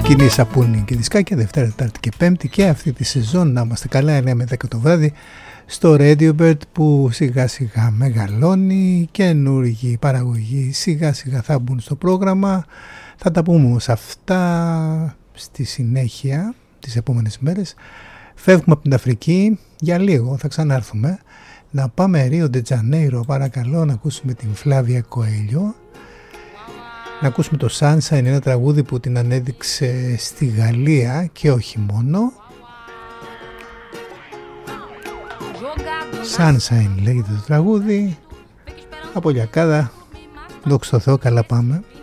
σκηνή σαπούνι και δισκάκια Δευτέρα, Τετάρτη και Πέμπτη και αυτή τη σεζόν να είμαστε καλά 9 με 10 το βράδυ στο Radio Bird που σιγά σιγά μεγαλώνει, καινούργιοι παραγωγοί σιγά σιγά θα μπουν στο πρόγραμμα. Θα τα πούμε όμως αυτά στη συνέχεια τις επόμενες μέρες. Φεύγουμε από την Αφρική για λίγο, θα ξανάρθουμε να πάμε Ρίο ντε Τζανέιρο, παρακαλώ, να ακούσουμε την Φλάβια Κοέλιο, να ακούσουμε το Sunshine, ένα τραγούδι που την ανέδειξε στη Γαλλία και όχι μόνο. Sunshine λέγεται το τραγούδι. Από Λιακάδα, δόξα τω Θεώ, καλά πάμε.